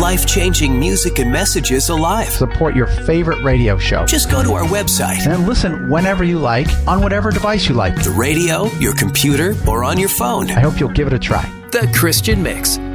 life-changing music and messages alive. Support your favorite radio show. Just go to our website and listen whenever you like on whatever device you like. The radio, your computer, or on your phone. I hope you'll give it a try. The Christian Mix.